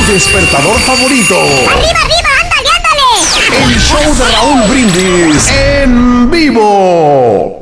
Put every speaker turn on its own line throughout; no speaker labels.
despertador favorito.
¡Arriba, arriba! ¡Ándale, ándale!
El show de Raúl Brindis en vivo.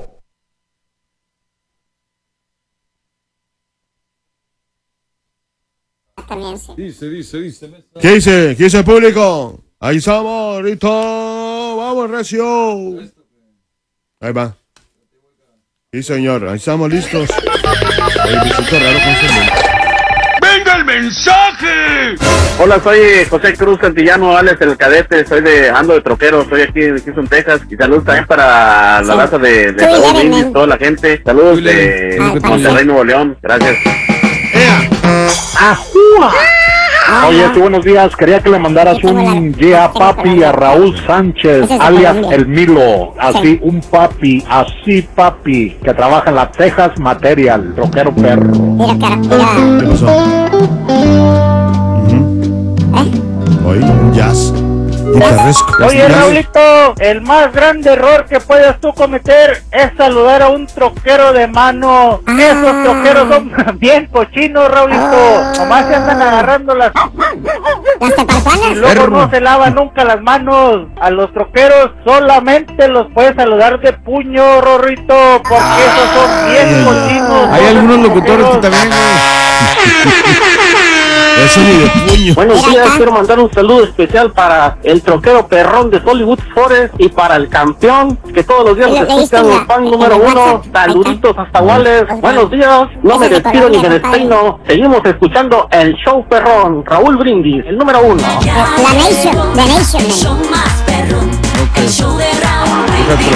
También sí.
Dice. ¿Qué dice el público? Ahí estamos, ahorita. Vamos, recio. Ahí va. Sí, señor, ahí estamos listos. El bichito raro con su nombre.
¡Venga el mensaje!
Hola, soy José Cruz Cantillano, Alex el Cadete, ando de troquero, estoy aquí en Houston, Texas, y saludos también para la raza de Raúl Brindis, toda la gente, saludos de Monterrey, Nuevo León, gracias.
¡Ajúa! Oye, buenos días, quería que le mandaras un yeah papi a Raúl Sánchez, alias El Milo, así un papi, así papi, que trabaja en la Texas Material, troquero perro.
Mira, cara,
¿Qué pasó? Oye, un jazz guitarresco.
Oye, Raulito, el más grande error que puedes tú cometer es saludar a un troquero de mano. Esos troqueros son bien cochinos, Raulito. Nomás se andan agarrando las y luego no se lavan nunca las manos. A los troqueros solamente los puedes saludar de puño, Rorrito, porque esos son bien cochinos.
Hay algunos locutores que también... Eso ni de puño.
Buenos días, quiero mandar un saludo especial para el troquero perrón de Hollywood Forest y para el campeón, que todos los días nos escuchan, los fan número uno. Saluditos hasta Wales. Buenos días, no me despido ni me despeino. Seguimos escuchando el show perrón, Raúl Brindis, el número uno.
La Nation.
El show más perrón. El show de Raúl Brindis.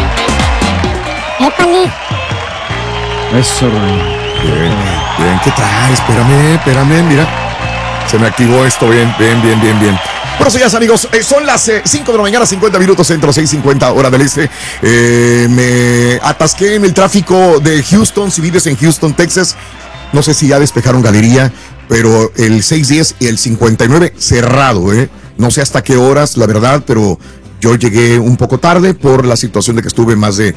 Épale.
Eso,
Bien, ¿qué tal? Espérame, mira. Se me activó esto, bien. Buenos días, amigos. Son las 5 de la mañana, 50 minutos, centro, 6:50 hora del este. Me atasqué en el tráfico de Houston. Si vives en Houston, Texas, no sé si ya despejaron galería, pero el 610 y el 59 cerrado, No sé hasta qué horas, la verdad, pero yo llegué un poco tarde por la situación de que estuve más de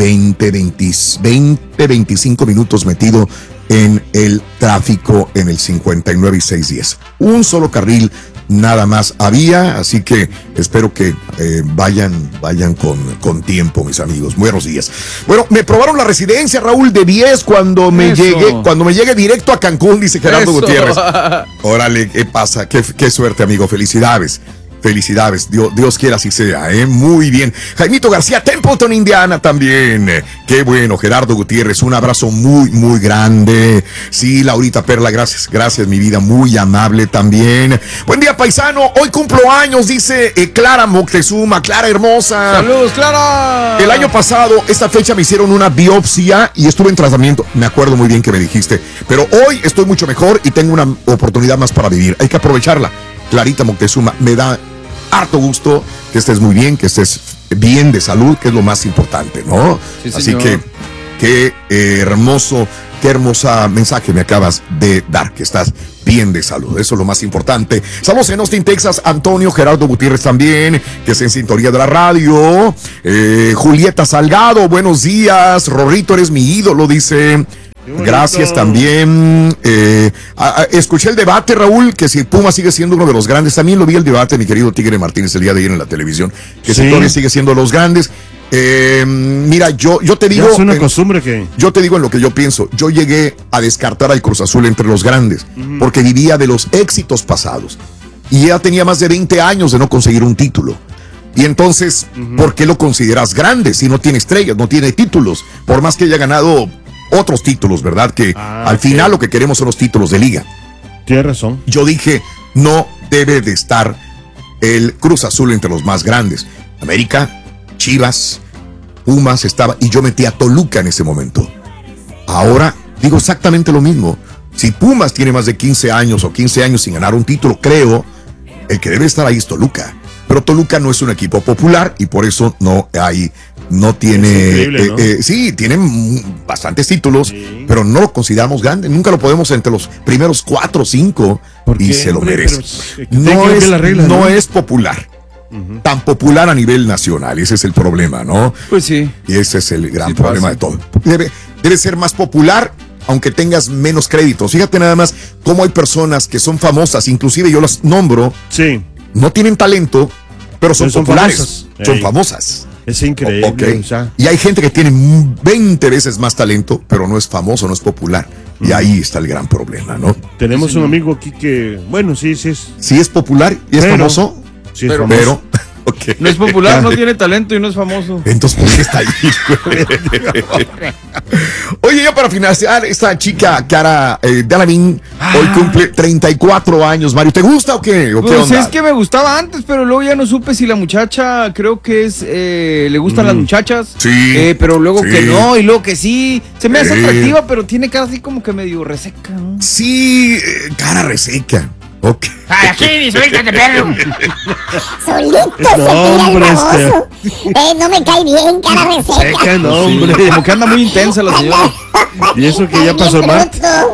25 minutos metido en el tráfico en el 59 y 610. Un solo carril nada más había, así que espero que vayan con tiempo, mis amigos. Buenos días. Bueno, me probaron la residencia, Raúl, de 10 cuando me llegue directo a Cancún, dice Gerardo Gutiérrez. Órale, ¿qué pasa? Qué suerte, amigo. Felicidades, Dios quiera así sea, muy bien. Jaimito García, Templeton, Indiana también. Qué bueno, Gerardo Gutiérrez, un abrazo muy, muy grande. Sí, Laurita Perla, gracias, mi vida, muy amable también. Buen día, paisano, hoy cumplo años, dice Clara Moctezuma, Clara hermosa.
Saludos, Clara.
El año pasado, esta fecha me hicieron una biopsia y estuve en tratamiento. Me acuerdo muy bien que me dijiste, pero hoy estoy mucho mejor y tengo una oportunidad más para vivir. Hay que aprovecharla. Clarita Moctezuma, me da harto gusto que estés muy bien, que estés bien de salud, que es lo más importante, ¿no? Sí, así que qué hermosa mensaje me acabas de dar, que estás bien de salud, eso es lo más importante. Estamos en Austin, Texas. Antonio Gerardo Gutiérrez también, que es en sintonía de la radio. Julieta Salgado, buenos días. Rorrito, eres mi ídolo, dice. Gracias también. Escuché el debate, Raúl, que si Puma sigue siendo uno de los grandes. También lo vi el debate, mi querido Tigre Martínez, el día de ayer en la televisión, que si todavía sigue siendo los grandes. Mira, yo te digo.
Es una costumbre que.
Yo te digo en lo que yo pienso. Yo llegué a descartar al Cruz Azul entre los grandes, porque vivía de los éxitos pasados. Y ya tenía más de 20 años de no conseguir un título. Y entonces, ¿por qué lo consideras grande si no tiene estrellas, no tiene títulos? Por más que haya ganado otros títulos, ¿verdad? Que al final lo que queremos son los títulos de liga.
Tienes razón.
Yo dije, no debe de estar el Cruz Azul entre los más grandes. América, Chivas, Pumas estaba, y yo metí a Toluca en ese momento. Ahora digo exactamente lo mismo. Si Pumas tiene más de 15 años o 15 años sin ganar un título, creo, el que debe estar ahí es Toluca. Pero Toluca no es un equipo popular y por eso no tiene, ¿no? Sí, tienen bastantes títulos, pero no lo consideramos grande. Nunca lo podemos entre los primeros 4 o 5 y se lo merece. No es popular. Tan popular a nivel nacional, ese es el problema, ¿no?
Pues sí.
Y ese es el gran problema de todo. Debe ser más popular aunque tengas menos créditos. Fíjate nada más cómo hay personas que son famosas, inclusive yo las nombro,
Sí.
no tienen talento, pero son
Son
populares,
famosas.
son
Ey.
famosas.
Es increíble.
Ok.
O sea,
Y hay gente que tiene 20 veces más talento, pero no es famoso, no es popular. Y ahí está el gran problema, ¿no?
tenemos un amigo aquí que, bueno, sí es.
Si es popular y es
Pero-
famoso,
Sí es
Pero-
famoso.
pero... ok.
No es popular, no tiene talento y no es famoso.
Entonces, ¿por qué está ahí? Oye, ya para finalizar, esta chica, Cara Delevingne, hoy cumple 34 años. Mario, ¿te gusta o qué? ¿O qué
Pues
onda?
es que me gustaba antes, pero luego ya no supe si la muchacha, creo que es, le gustan las muchachas.
Sí,
Pero luego
sí.
que no, y luego que sí. Se me hace
Sí.
atractiva, pero tiene cara así como que medio reseca, ¿no?
Sí, cara reseca. Ok.
Ay, aquí, disfrútate, perro.
Solito se tira el
hombre,
baboso. No me cae bien, cara reseca.
Seca, no, hombre.
Como que anda muy intensa la señora.
Y eso que ya pasó más.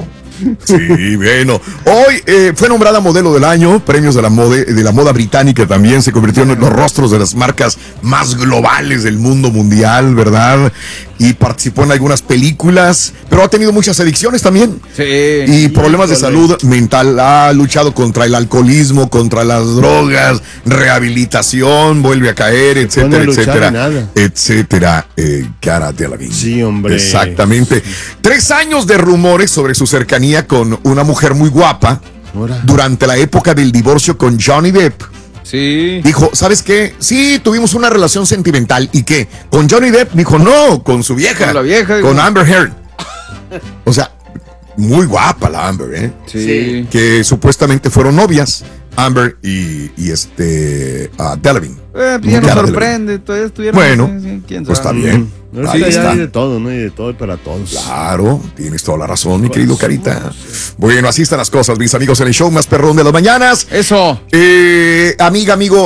Sí, bueno. Hoy fue nombrada modelo del año, premios de la moda británica también. Se convirtió en los rostros de las marcas más globales del mundo mundial, ¿verdad? Y participó en algunas películas, pero ha tenido muchas adicciones también.
Sí.
Y problemas de salud mental. Ha luchado contra el alcoholismo, contra las drogas, rehabilitación, vuelve a caer, etcétera,
a luchar
etcétera,
en nada.
etcétera. Cara Delevingne.
Sí, hombre.
Exactamente. 3 años de rumores sobre su cercanía con una mujer muy guapa
Ahora.
durante la época del divorcio con Johnny Depp.
Sí.
Dijo, ¿sabes qué? Sí, tuvimos una relación sentimental. ¿Y qué? ¿Con Johnny Depp? Dijo, no, con su vieja.
Con la vieja,
Con
digo.
Amber Heard. O sea, muy guapa la Amber, ¿eh?
Sí.
Que supuestamente fueron novias, Amber y Delevingne.
Ya nos
Cara
sorprende. Todavía estuvieron.
Bueno,
¿quién
pues está
sabe?
bien.
No,
Ahí
sí, ya
está.
hay de todo, ¿no? Hay de todo y para todos.
Claro, tienes toda la razón, mi querido Carita. Bueno, así están las cosas, mis amigos, en el show más perrón de las mañanas.
Eso.
Amigo,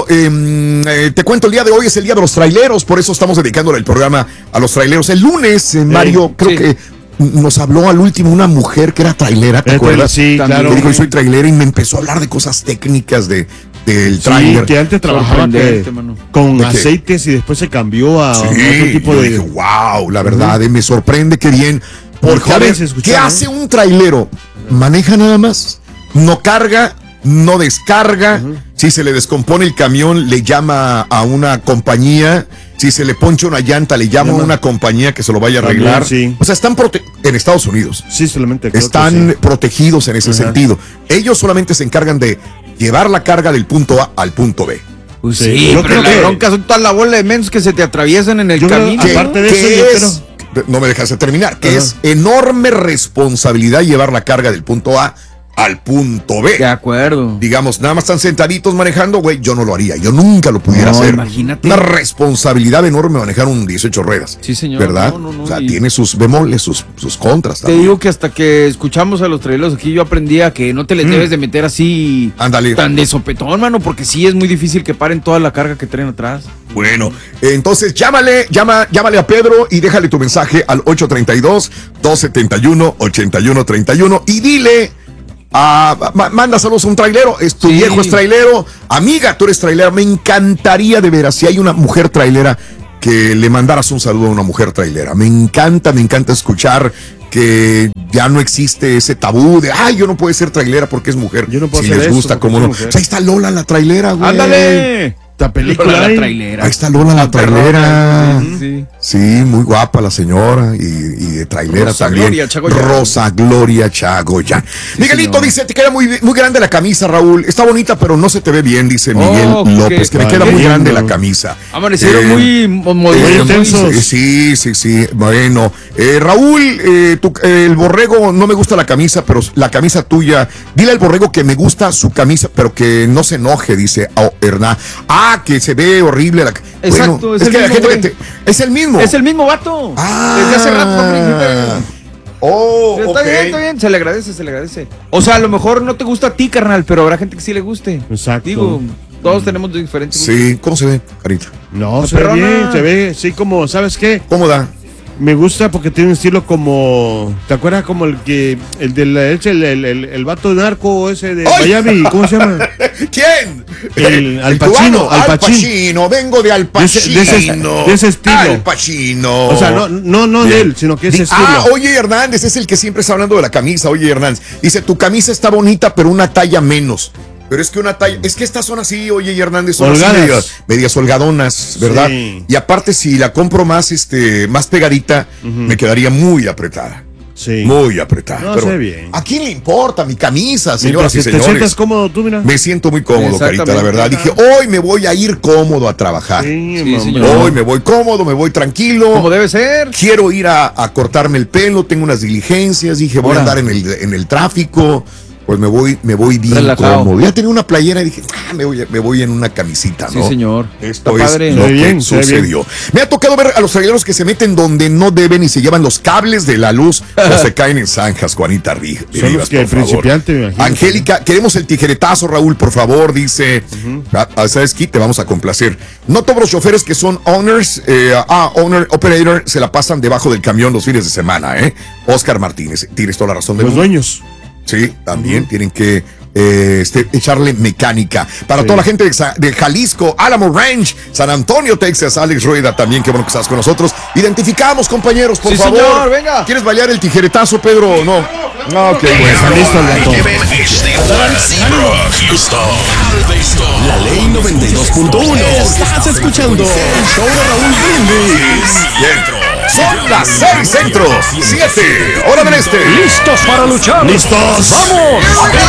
te cuento, el día de hoy es el día de los traileros, por eso estamos dedicándole el programa a los traileros. El lunes, Mario, creo
sí.
que nos habló al último una mujer que era trailera, ¿te acuerdas?
Sí,
También.
claro.
Que dijo, yo soy trailera y me empezó a hablar de cosas técnicas del
Sí,
trailer.
que antes trabajaba
Sorprendente, mano.
con
¿De qué?
aceites y después se cambió a otro
Sí,
tipo
yo
de.
dije, wow, la verdad, me sorprende que bien. Porque, a
jóvenes
ver,
escucharon.
¿qué hace un trailero? Maneja nada más, no carga, no descarga. Si se le descompone el camión, le llama a una compañía. Si se le poncha una llanta, le llama a una compañía que se lo vaya a
También,
arreglar.
sí.
O sea, están en Estados Unidos.
Sí, solamente creo que
Están
sí.
protegidos en ese
Ajá.
sentido. Ellos solamente se encargan de llevar la carga del punto A al punto B.
Pues
Sí,
sí,
yo
pero
creo
la
que-
bronca son toda la bola de mensos que se te atraviesan en el
Yo creo-
camino.
que- aparte de eso, yo
no me dejas de terminar, que
Ajá.
es enorme responsabilidad llevar la carga del punto A al punto B.
De acuerdo.
Digamos, nada más están sentaditos manejando, güey, yo no lo haría, yo nunca lo pudiera
No,
hacer.
imagínate.
Una responsabilidad enorme manejar un 18 ruedas.
Sí, señor.
¿Verdad?
No,
O sea,
y-
tiene sus bemoles, sus contras
Te
también.
digo que hasta que escuchamos a los traileros aquí, yo aprendí a que no te les debes de meter así
Ándale.
tan de sopetón, mano, porque sí es muy difícil que paren toda la carga que traen atrás.
Bueno, entonces llámale a Pedro y déjale tu mensaje al 832-271-8131 y dile, manda saludos a un trailero, tu
Sí.
viejo es trailero, amiga, tú eres trailera, me encantaría de veras, si hay una mujer trailera, que le mandaras un saludo a una mujer trailera. Me encanta escuchar que ya no existe ese tabú de, ay, yo no puedo ser trailera porque es mujer.
Yo no puedo
si
hacer
les
eso
gusta,
porque
cómo
soy
no.
mujer.
O sea, ahí está Lola la trailera, güey.
¡Ándale!
Esta película
La
hay.
trailera.
Ahí está Lola la trailera.
Sí.
Sí, muy guapa la señora y de trailera
Rosa
también.
Gloria Chagoyán.
Rosa Gloria Chagoyán. Miguelito
señor.
dice, te queda muy grande la camisa, Raúl. Está bonita, pero no se te ve bien, dice Miguel
Oh,
López, que me queda muy
lindo.
grande la camisa.
Amanecieron
Eh,
muy
muy intensos.
Sí. Bueno, Raúl, el borrego, no me gusta la camisa, pero la camisa tuya. Dile al borrego que me gusta su camisa, pero que no se enoje, dice Hernán. Que se ve horrible.
Exacto,
Bueno,
es
es
el
que la
mismo,
gente
güey.
es el mismo.
Es el mismo vato. Desde hace rato, hombre.
Oh,
Está bien, está bien. Se le agradece. O sea, a lo mejor no te gusta a ti, carnal, pero habrá gente que sí le guste.
Exacto.
Digo, todos tenemos diferentes gustos.
Sí, ¿cómo se ve, Carita?
No,
La
se ve
perrona.
bien, se ve, sí, como, ¿sabes qué?
¿Cómo da?
Me gusta porque tiene un estilo como, ¿te acuerdas como el vato narco ese de Miami? ¿Cómo se llama?
¿Quién?
Al Pacino.
Al Pacino, vengo de Al Pacino.
De ese estilo.
Al Pacino.
O sea, no de él, sino que ese estilo.
Oye Hernández, es el que siempre está hablando de la camisa. Oye Hernández, dice, tu camisa está bonita, pero una talla menos. Pero es que estas son así, oye Hernández, son así medias holgadonas, ¿verdad? Sí. Y aparte, si la compro más pegadita, me quedaría muy apretada. Sí. Muy apretada.
No,
pero
sé bien.
¿a quién le importa mi camisa, señoras y señores?
¿Te sientas cómodo tú, mira?
Me siento muy cómodo, Carita, la verdad. Dije, hoy me voy a ir cómodo a trabajar.
Sí,
hoy me voy cómodo, me voy tranquilo.
Como debe ser.
Quiero ir a cortarme el pelo, tengo unas diligencias. Dije, voy a andar en el tráfico. Pues me voy bien relajado. Cómodo. Ya tenía una playera y dije, me voy en una camisita, ¿no?
Sí, señor.
Esto es padre. Lo que sucedió. Me ha tocado ver a los traileros que se meten donde no deben y se llevan los cables de la luz o se caen en zanjas, Juanita Rivas.
Son los que el principiante, me imagino.
Angélica, queremos el tijeretazo, Raúl, por favor, dice. ¿Sabes qué? Te vamos a complacer. No todos los choferes que son owners, operator, se la pasan debajo del camión los fines de semana, ¿eh? Oscar Martínez, tienes toda la razón.
Los dueños.
Sí, también tienen que echarle mecánica. Para toda la gente de Jalisco, Alamo Ranch, San Antonio, Texas, Alex Rueda también, qué bueno que estás con nosotros. Identificamos, compañeros, por favor.
Señor, venga.
¿Quieres bailar el tijeretazo, Pedro, o no? No, ok, bueno.
Está listo el gato.
La Ley 92.1. Estás escuchando el show de Raúl Brindis.
Son las 6 centros, 7, hora del este.
¿Listos para luchar?
¡Listos!
¡Vamos!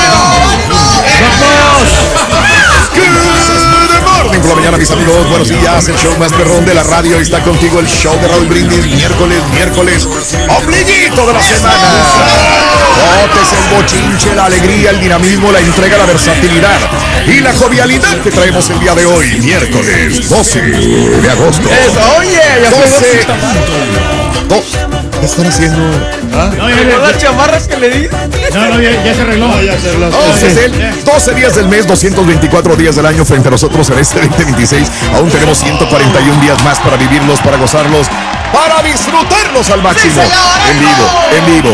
Good morning por la mañana, mis amigos. Buenos días, el show más perrón de la radio. Está contigo el show de Raúl Brindis. Miércoles, ombliguito de la semana. Botes el bochinche, la alegría, el dinamismo, la entrega, la versatilidad y la jovialidad que traemos el día de hoy, miércoles 12 de agosto.
Oye, ya
12. ¿Qué están haciendo?
¿Las chamarras que le di?
No, ya se arregló.
Ya se arregló.
12 días del mes, 224 días del año frente a nosotros en este 2026. Aún tenemos 141 días más para vivirlos, para gozarlos, para disfrutarlos al máximo.
Sí,
en vivo.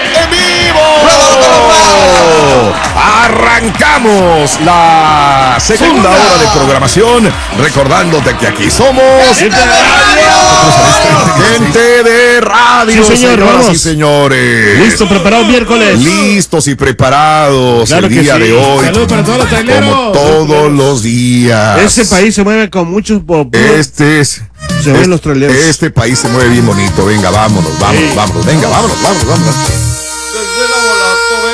Arrancamos la segunda hora de programación, recordándote que aquí somos gente de radio,
sí,
señoras y señores.
Listo, preparado miércoles.
Listos y preparados
claro
el día de hoy.
Saludos para todos los traileros.
Como todos los días.
Este país se mueve con muchos
Se mueven los traileros. Este país se mueve bien bonito. Venga, vámonos. Venga, vámonos.